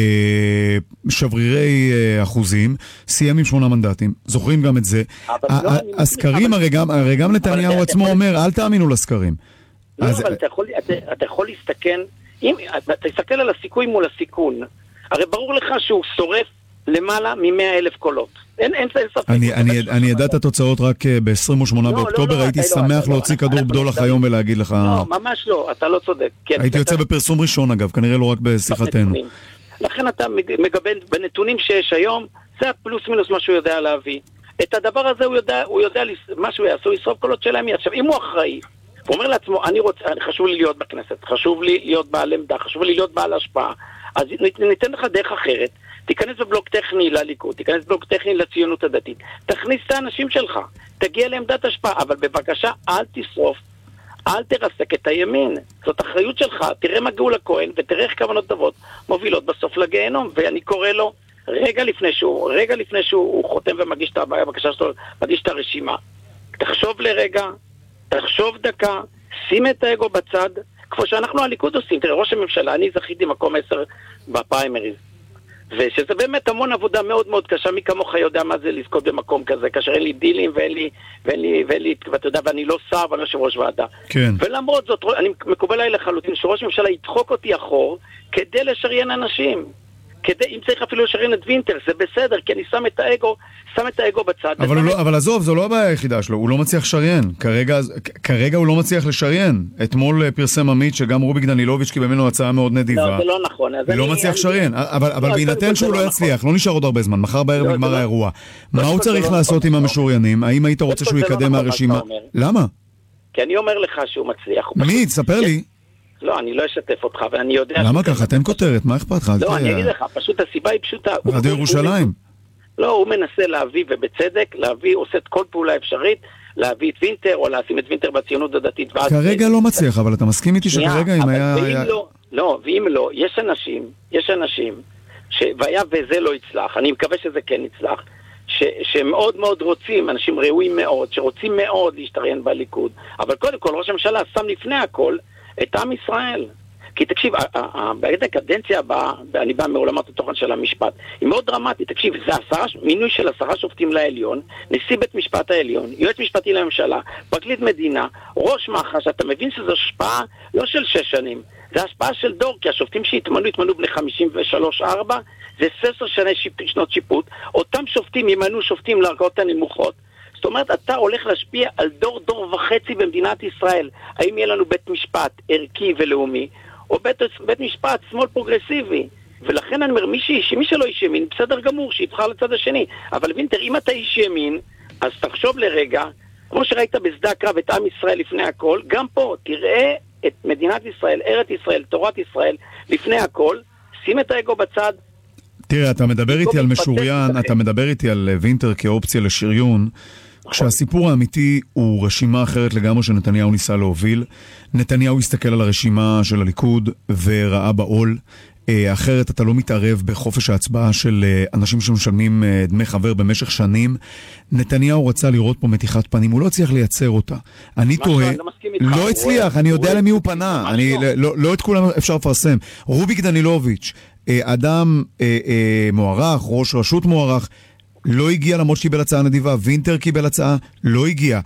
שברירי אחוזים, סיים עם 8 מנדטים. זוכרים גם את זה. הסקרים, הרי גם נתניהו עצמו אומר, אל תאמינו לסקרים. לא, אבל אתה יכול להסתכן, תסתכל על הסיכוי מול הסיכון. הרי ברור לך שהוא שורף למעלה מ100,000 קולות. אין ספק. אני ידע את התוצאות רק ב-28 באוקטובר, הייתי שמח להוציא כדור בדולח היום ולהגיד לך... לא, ממש לא, אתה לא צודק. הייתי יוצא בפרסום ראשון אגב, כנראה לא רק בשיחתנו. לכן אתה מגוון בנתונים שיש היום, זה הפלוס מינוס מה שהוא יודע להביא. את הדבר הזה הוא יודע מה שהוא יעשו, ישרוף קולות של הימין. עכשיו, אם הוא אחראי, הוא אומר לעצמו, חשוב לי להיות בכנסת, חשוב לי להיות בעל עמדה, חשוב לי להיות בעל השפעה, אז ניתן לך דרך אחרת, תיכנס בבלוק טכני לליכוד, תיכנס בבלוק טכני לציונות הדתית, תכניס את האנשים שלך, תגיע לעמדת השפעה, אבל בבקשה אל תשרוף, אל תרסק את הימין, זאת אחריות שלך, תראה מה גאולה כהן ותראה איך כוונות טובות מובילות בסוף לגיהנום, ואני קורא לו רגע לפני שהוא חותם ומגיש את הבקשה שלו, מגיש את הרשימה, תחשוב לרגע, תחשוב דקה, שים את האגו בצד, כמו שאנחנו הליכוד עושים. תראה, ראש הממשלה, אני זכיתי מקום 10 בפריימריז, ושזה באמת המון עבודה מאוד מאוד קשה, מי כמוך יודע מה זה לזכות במקום כזה, כאשר אין לי דילים ואתה יודע, ואני לא שר ואני יושב ראש ועדה. כן. ולמרות זאת, אני מקובל עליי לחלוטין שראש הממשלה ידחוק אותי אחור כדי לשריין אנשים. אם צריך אפילו לשריין את וינטר, זה בסדר, כי אני שם את האגו בצד. אבל עזוב, זו לא הבעיה היחידה שלו, הוא לא מצליח לשריין. כרגע הוא לא מצליח לשריין. אתמול פרסם עמית שגם רוביק דנילוביץ' קיבל ממנו הצעה מאוד נדיבה. לא, זה לא נכון. הוא לא מצליח לשריין, אבל בהינתן שהוא לא יצליח, לא נשאר עוד הרבה זמן, מחר בערב נגמר האירוע. מה הוא צריך לעשות עם המשוריינים? האם היית רוצה שהוא יקדם מהרשימה? למה? כי אני אומר לך שהוא מצליח. מי? תספר לי. לא, אני לא אשתף אותך, ואני יודע... למה ככה? תן כותרת, מה אכפת לך? לא, אני אגיד לך, פשוט הסיבה היא פשוטה. רדיו ירושלים. לא, הוא מנסה להביא, ובצדק, להביא, עושה את כל פעולה אפשרית, להביא את וינטר, או לשים את וינטר בציונות הדתית. כרגע לא מצליח, אבל אתה מסכים איתי שכרגע אם היה... לא, ואם לא, יש אנשים, והיה וזה לא יצלח, אני מקווה שזה כן יצלח, שמאוד מאוד רוצים, אנשים ראויים מאוד, שרוצים מאוד להשתריין בליכוד, אבל קודם כל, ראש הממשלה שם לפני הכל את עם ישראל. כי תקשיב, הקדנציה הבאה, אני בא מעולמת התוכן של המשפט, היא מאוד דרמטית. תקשיב, זה מינוי של 10 שופטים לעליון, נשיא בית משפט העליון, יועץ משפטי לממשלה, פרקליט מדינה, ראש מח"ש. אתה מבין שזו השפעה לא של 6 שנים, זה השפעה של דור, כי השופטים שהתמנו בני 53-4, זה 10 שנות שיפוט. אותם שופטים ימנו שופטים לערכאות הנמוכות. זאת אומרת, אתה הולך להשפיע על דור וחצי במדינת ישראל. האם יהיה לנו בית משפט ערכי ולאומי, או בית משפט שמאל פרוגרסיבי? ולכן אני אומר, מי שלא איש ימין, בסדר גמור, שיבחר לצד השני. אבל וינטר, אם אתה איש ימין, אז תחשוב לרגע, כמו שראית בשדה הקרב את עם ישראל לפני הכל, גם פה תראה את מדינת ישראל, ארץ ישראל, תורת ישראל, לפני הכל, שים את האגו בצד. תראה, אתה מדבר איתי על משוריין, אתה מדבר איתי על וינטר כאופציה לשריון, כשהסיפור האמיתי הוא רשימה אחרת לגמרי שנתניהו ניסה להוביל. נתניהו הסתכל על הרשימה של הליכוד וראה בעול. אחרת אתה לא מתערב בחופש ההצבעה של אנשים שמשלמים דמי חבר במשך שנים. נתניהו רצה לראות פה מתיחת פנים, הוא לא הצליח לייצר אותה. אני תוהה, לא הצליח, אני יודע למי הוא פנה, לא את כולם אפשר לפרסם. רוביק דנילוביץ', אדם מוערך, ראש רשות מוערך, לא הגיע למרות שקיבל הצעה נדיבה. וינטר קיבל הצעה, לא הגיע.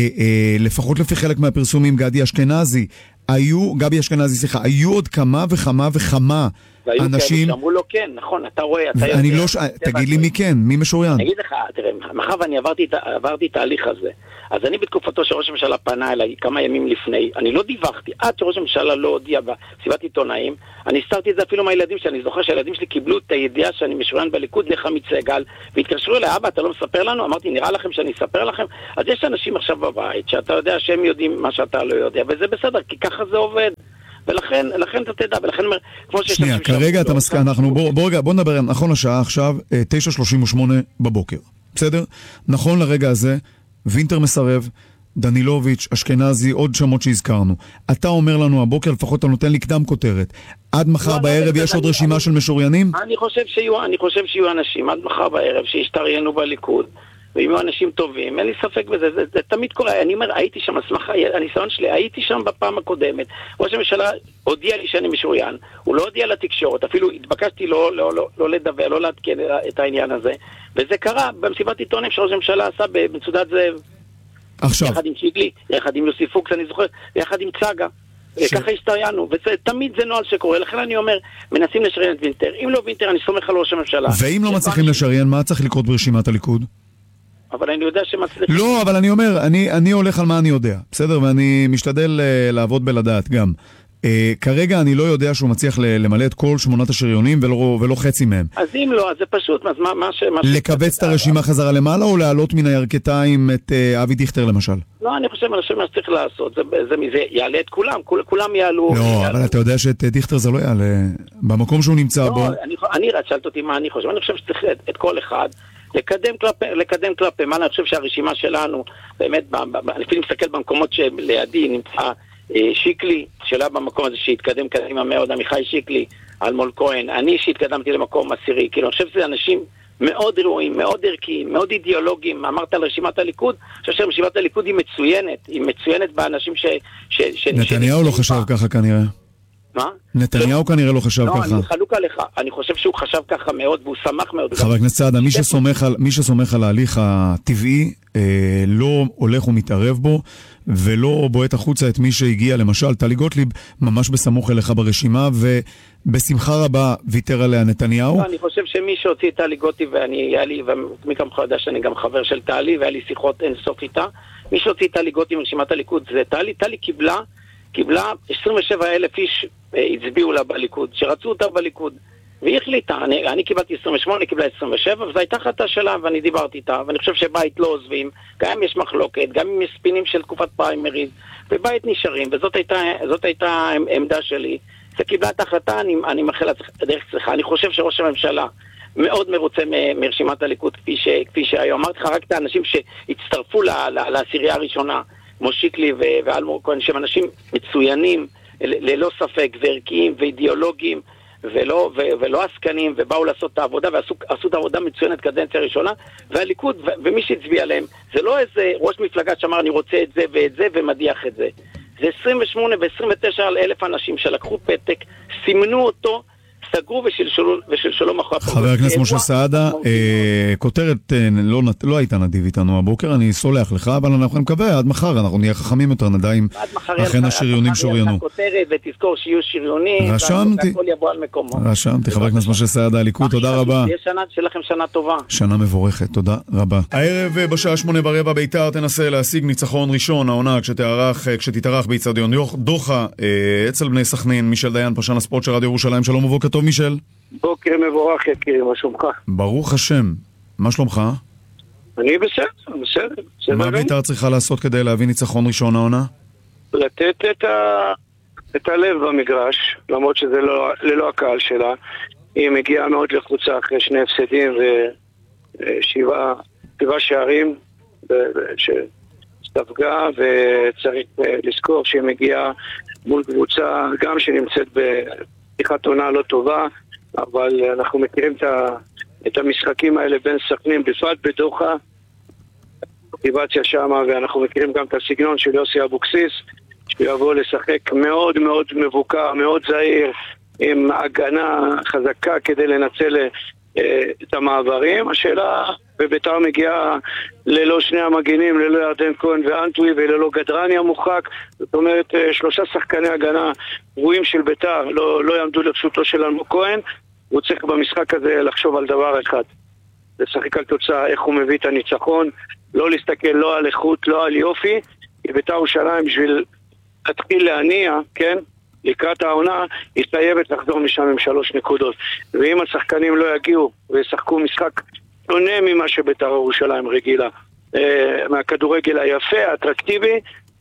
לפחות לפי חלק מהפרסומים, גבי אשכנזי, היו עוד כמה וכמה והיו אנשים... כאלה שאמרו לו כן, נכון, אתה רואה, אתה יודע. תגיד לי מי כן, מי משוריין? אני אגיד לך, תראה, מאחר ואני עברתי תהליך הזה, אז אני בתקופתו שראש הממשלה פנה אליי כמה ימים לפני, אני לא דיווחתי, עד שראש הממשלה לא הודיע בסביבת עיתונאים, אני הסתרתי את זה אפילו מהילדים שלי, אני זוכר שהילדים שלי קיבלו את הידיעה שאני משוריין בליכוד דרך עמית סגל, והתקשרו אליי, אבא, אתה לא מספר לנו? אמרתי, נראה לכם שאני אספר לכם? אז יש אנשים עכשיו בבית, שאתה יודע שהם יודעים מה שאתה לא יודע, וזה בסדר, כי ככה זה עובד. ולכן אתה תדע, ולכן כמו שיש... שנייה, כרגע אתה מסכים, בוא נדבר, נכון לשעה עכשיו, 9:38 בבוקר, בסדר? נכון לרגע הזה, וינטר מסרב, דנילוביץ', אשכנזי, עוד שמות שהזכרנו. אתה אומר לנו הבוקר, לפחות אתה נותן לי קדם כותרת. עד מחר בערב יש עוד רשימה של משוריינים? אני חושב שיהיו אנשים עד מחר בערב שישתריינו בליכוד. ואם יהיו אנשים טובים, אין לי ספק בזה, זה תמיד קורה. אני אומר, הייתי שם, הסמכה, הניסיון שלי, הייתי שם בפעם הקודמת. ראש הממשלה הודיע לי שאני משוריין, הוא לא הודיע לתקשורת, אפילו התבקשתי לא לדבר, לא להתקן את העניין הזה. וזה קרה במסיבת עיתונים שראש הממשלה עשה במצודת זאב. עכשיו. יחד עם שיגלי, יחד עם יוסי פוקס, אני זוכר, יחד עם צגה. ככה הסתריינו, ותמיד זה נועל שקורה. לכן אני אומר, מנסים לשריין את וינטר. אם לא וינטר, אני סומך על ראש הממשלה. ואם לא מצליחים לשריין, מה צריך לקרות ברשימת הליכוד? אבל אני יודע שמצליח... לא, אבל אני אומר, אני הולך על מה אני יודע, בסדר? ואני משתדל לעבוד בלדעת גם. כרגע אני לא יודע שהוא מצליח למלא את כל 8 השריונים ולא חצי מהם. אז אם לא, אז זה פשוט, אז מה לקבץ את הרשימה חזרה למעלה או להעלות מן הירכתיים את אבי דיכטר למשל? לא, אני חושב מה שצריך לעשות, זה יעלה את כולם, כולם יעלו. לא, אבל אתה יודע שאת דיכטר זה לא יעלה. במקום שהוא נמצא בו... אני שאלת אותי מה אני חושב, אני חושב שצריך את כל אחד לקדם כלפי מעלה. אני חושב שהרשימה שלנו, באמת, אני אפילו מסתכל במקומות שלידי נמצא שיקלי, שאלה במקום הזה שהתקדם קדימה מאוד, עמיחי שיקלי, אלמוג כהן, אני שהתקדמתי למקום עשירי, כאילו אני חושב שזה אנשים מאוד ראויים, מאוד ערכיים, מאוד אידיאולוגיים. אמרת על רשימת הליכוד, אני חושב שרשימת הליכוד היא מצוינת באנשים נתניהו לא חשב ככה כנראה. מה? נתניהו כנראה לא חשב ככה. לא, אני חלוק עליך. אני חושב שהוא חשב ככה מאוד, והוא שמח מאוד. חבר הכנסת סעדה, מי שסומך על ההליך הטבעי, לא הולך ומתערב בו, ולא בועט החוצה את מי שהגיע, למשל, טלי גוטליב, ממש בסמוך אליך ברשימה, ובשמחה רבה ויתר עליה נתניהו. אני חושב שמי שהוציא את טלי גוטליב, ומי כמוך יודע שאני גם חבר של טלי, והיה לי שיחות אינסוף איתה, מי שהוציא את טלי גוטליב מרשימת הליכוד זה טלי. טלי קיבלה 27,000 איש הצביעו לה בליכוד, שרצו אותה בליכוד, והיא החליטה. אני קיבלתי 28, קיבלה 27, וזו הייתה חלטה שלה, ואני דיברתי איתה, ואני חושב שבית לא עוזבים, גם אם יש מחלוקת, גם אם יש ספינים של תקופת פריימריז, ובית נשארים, וזאת הייתה עמדה שלי. זה קיבלה את ההחלטה, אני מאחל דרך צריכה. אני חושב שראש הממשלה מאוד מרוצה מרשימת הליכוד, כפי שהיום. אמרתי לך רק את האנשים שהצטרפו לעשירייה הראשונה, כמו שיקלי ואלמוג כהן, שהם אנשים מצוינים, ללא ספק, וערכיים ואידיאולוגיים, ולא עסקנים, ובאו לעשות את העבודה, ועשו את העבודה מצוינת קדנציה ראשונה, והליכוד, ומי שהצביע עליהם, זה לא איזה ראש מפלגה שאמר, אני רוצה את זה ואת זה, ומדיח את זה. זה 28 ו-29 אלף אנשים שלקחו פתק, סימנו אותו, סגרו ושלשלו מאחורי הפרק. חבר הכנסת משה סעדה, כותרת לא הייתה נדיב איתנו הבוקר, אני סולח לך, אבל אנחנו נקווה, עד מחר אנחנו נהיה חכמים יותר, נדע אם אכן השריונים שוריינו. כותרת ותזכור שיהיו שריונים, והכל יבוא על מקומו. רשמתי, חבר הכנסת משה סעדה, הליכוד, תודה רבה. שיהיה לכם שנה טובה. שנה מבורכת, תודה רבה. הערב בשעה 8:15 בית"ר תנסה להשיג ניצחון ראשון, העונה כשתתארח באצטדיון דוחה, אצל בני סכנין. מישל דיין, פרשן הספורט של רדיו ירושלים, שלום ובוקר טוב מישל. בוקר מבורך יקירי, מה שלומך? ברוך השם, מה שלומך? אני בסדר. מה בית"ר צריכה לעשות כדי להביא ניצחון ראשון העונה? לתת את הלב במגרש, למרות שזה ללא הקהל שלה. היא מגיעה מאוד לחוצה אחרי 2 הפסדים ושבעה שערים שספגה, וצריך לזכור שהיא מגיעה מול קבוצה גם שנמצאת בפתיחת עונה לא טובה, אבל אנחנו מכירים את המשחקים האלה בין סכנין, בפרט בדוחה, מוטיבציה שמה, ואנחנו מכירים גם את הסגנון של יוסי אבוקסיס, שיבוא לשחק מאוד מאוד מבוקר, מאוד זהיר, עם הגנה חזקה כדי לנצל את המעברים. השאלה וביתר מגיעה ללא שני המגינים, ללא ירדן כהן ואנטוי וללא גדרני המוחק. זאת אומרת, 3 שחקני הגנה גבוהים של ביתר לא יעמדו לרשותו של אלמוג כהן. הוא צריך במשחק הזה לחשוב על דבר אחד, לשחק על תוצאה, איך הוא מביא את הניצחון, לא להסתכל לא על איכות, לא על יופי. ביתר ירושלים בשביל להתחיל להניע, כן? לקראת העונה, היא חייבת לחזור משם עם 3 נקודות. ואם השחקנים לא יגיעו וישחקו משחק שונה ממה שביתר ירושלים רגילה, מהכדורגל היפה, האטרקטיבי,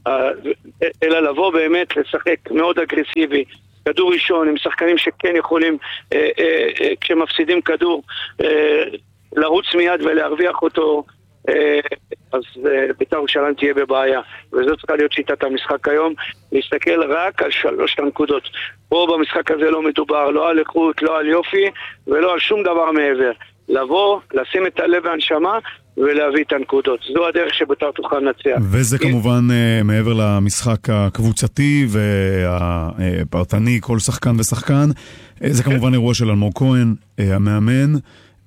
אלא לבוא באמת לשחק מאוד אגרסיבי, כדור ראשון, עם שחקנים שכן יכולים, כשמפסידים כדור, לרוץ מיד ולהרוויח אותו, אז ביתר ירושלים תהיה בבעיה, וזו צריכה להיות שיטת המשחק היום, להסתכל רק על 3 הנקודות. פה במשחק הזה לא מדובר לא על איכות, לא על יופי ולא על שום דבר מעבר. לבוא, לשים את הלב והנשמה ולהביא את הנקודות. זו הדרך שביתר תוכל לנצח. וזה כמובן מעבר למשחק הקבוצתי והפרטני, כל שחקן ושחקן. זה כמובן אירוע של אלמוג כהן, המאמן,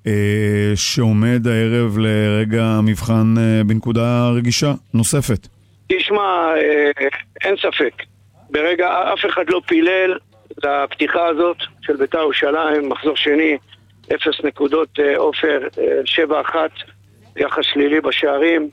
שעומד הערב לרגע מבחן בנקודה רגישה נוספת. תשמע, אין ספק. ברגע אף אחד לא פילל לפתיחה הזאת של ביתר ירושלים, מחזור שני, 0 נקודות, אופר, 7-1, יחס שלילי בשערים,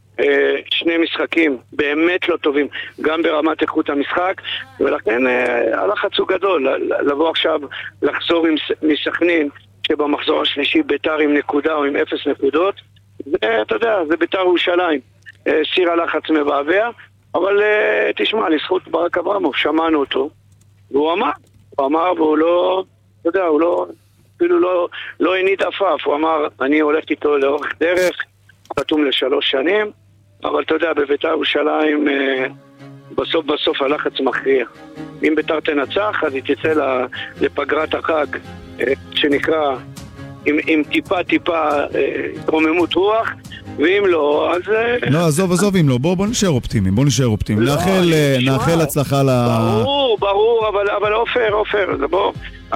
2 משחקים באמת לא טובים, גם ברמת איכות המשחק, ולכן הלחץ הוא גדול, לבוא עכשיו, לחזור מסכנין, שבמחזור השלישי ביתר עם נקודה או עם 0 נקודות, אתה יודע, זה ביתר ירושלים, סיר הלחץ מבעבע, אבל תשמע, לזכות ברק אברמוב, שמענו אותו, והוא אמר, והוא לא, אתה יודע, הוא לא, אפילו לא הניד עפף, הוא אמר, אני הולך איתו לאורך דרך, חתום ל3 שנים, אבל אתה יודע, בביתר ירושלים, בסוף הלחץ מכריע. אם ביתר תנצח, אז היא תצא לפגרת החג, שנקרא, עם טיפה התרוממות רוח, ואם לא, אז... לא, עזוב אם לא, בוא נשאר אופטימיים, נאחל הצלחה ברור, אבל אופר, בוא,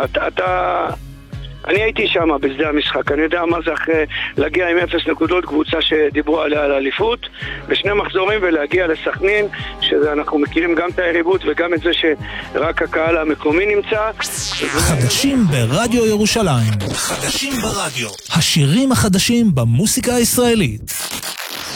אני הייתי שם בשדה המשחק, אני יודע מה זה אחרי להגיע עם 0 נקודות, קבוצה שדיברו עליה על אליפות, ב2 מחזורים ולהגיע לסכנין, שאנחנו מכירים גם את היריבות וגם את זה שרק הקהל המקומי נמצא. חדשים ברדיו ירושלים. חדשים ברדיו. השירים החדשים במוסיקה הישראלית.